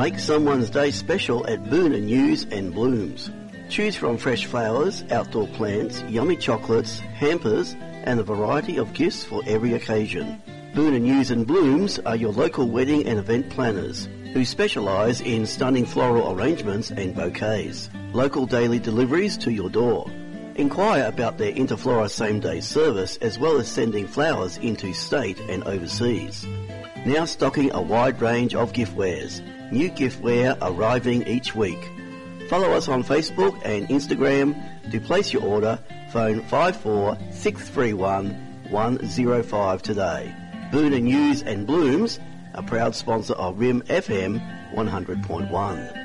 Make someone's day special at Boone and Hughes and Blooms. Choose from fresh flowers, outdoor plants, yummy chocolates, hampers, and a variety of gifts for every occasion. Boone and Hughes and Blooms are your local wedding and event planners who specialise in stunning floral arrangements and bouquets. Local daily deliveries to your door. Inquire about their Interflora same-day service as well as sending flowers into state and overseas. Now stocking a wide range of giftwares. New giftware arriving each week. Follow us on Facebook and Instagram. To place your order, phone 54631105 today. Boone and Hughes and Blooms, a proud sponsor of RIM FM 100.1.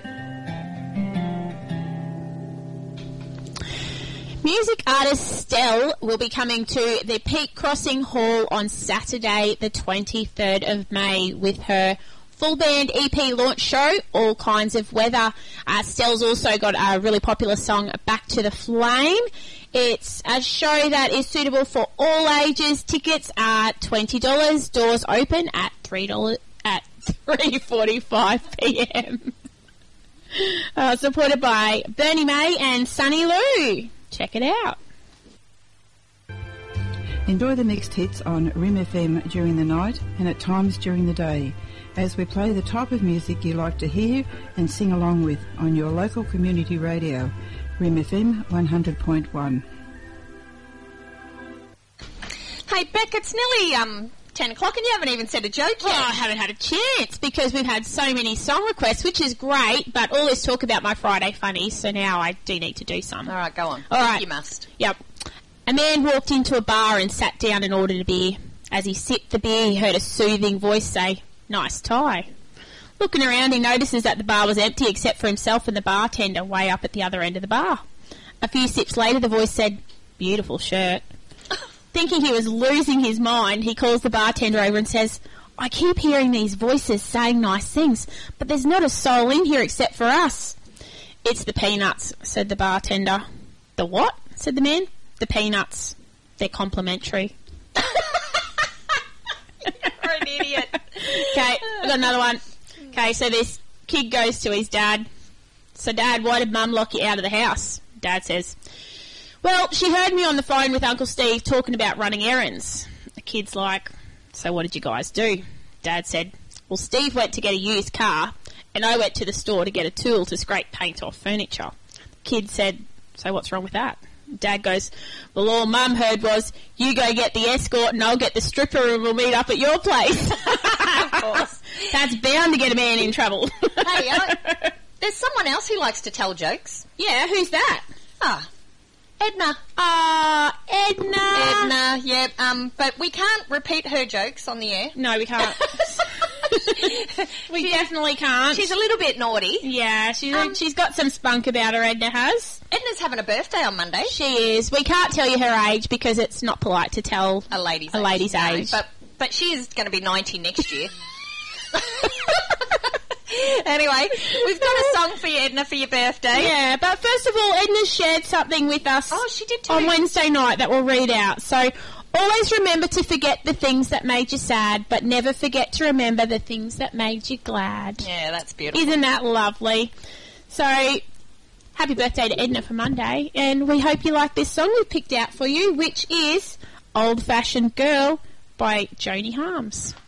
Music artist Stell will be coming to the Peak Crossing Hall on Saturday the 23rd of May with her full band EP launch show, All Kinds of Weather. Stell's also got a really popular song, Back to the Flame. It's a show that is suitable for all ages. Tickets are $20. Doors open at $3:45 p.m. Supported by Bernie May and Sunny Lou. Check it out. Enjoy the mixed hits on RIM FM during the night and at times during the day as we play the type of music you like to hear and sing along with on your local community radio, RIM FM 100.1. Hey, Beck, it's nearly 10 o'clock and you haven't even said a joke yet. Well, I haven't had a chance because we've had so many song requests, which is great, but all this talk about my Friday funnies, so now I do need to do some. All right, go on. All right. You must. Yep. A man walked into a bar and sat down and ordered a beer. As he sipped the beer, he heard a soothing voice say, "Nice tie." Looking around, he notices that the bar was empty except for himself and the bartender way up at the other end of the bar. A few sips later, the voice said, "Beautiful shirt." Thinking he was losing his mind, he calls the bartender over and says, "I keep hearing these voices saying nice things, but there's not a soul in here except for us." "It's the peanuts," said the bartender. "The what?" said the man. "The peanuts. They're complimentary." You're an idiot. Okay, I've got another one. Okay, so this kid goes to his dad. "So, Dad, why did Mum lock you out of the house?" Dad says, "Well, she heard me on the phone with Uncle Steve talking about running errands." The kid's like, "So what did you guys do?" Dad said, "Well, Steve went to get a used car, and I went to the store to get a tool to scrape paint off furniture." The kid said, "So what's wrong with that?" Dad goes, "Well, all Mum heard was, you go get the escort and I'll get the stripper and we'll meet up at your place." Of course. That's bound to get a man in trouble. Hey, there's someone else who likes to tell jokes. Yeah, who's that? Edna. Edna. Edna, yeah. But we can't repeat her jokes on the air. No, we can't. We definitely can't. She's a little bit naughty. Yeah, she's got some spunk about her, Edna has. Edna's having a birthday on Monday. She is. We can't tell you her age because it's not polite to tell a lady's age. But she is going to be 90 next year. Anyway, we've got a song for you, Edna, for your birthday. Yeah, but first of all, Edna shared something with us. Oh, she did too. On Wednesday night that we'll read out. So, always remember to forget the things that made you sad, but never forget to remember the things that made you glad. Yeah, that's beautiful. Isn't that lovely? So, happy birthday to Edna for Monday, and we hope you like this song we've picked out for you, which is Old Fashioned Girl by Joni Harms.